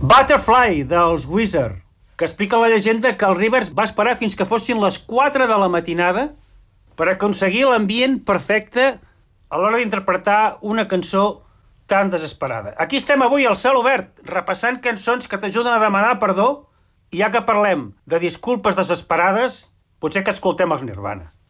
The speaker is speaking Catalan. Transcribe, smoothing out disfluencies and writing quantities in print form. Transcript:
Butterfly, dels Weezer, que explica la llegenda que el Rivers va esperar fins que fossin les 4 de la matinada per aconseguir l'ambient perfecte a l'hora d'interpretar una cançó tan desesperada. Aquí estem avui al Cel Obert, repassant cançons que t'ajuden a demanar perdó, i ja que parlem de disculpes desesperades, potser que escoltem els Nirvana.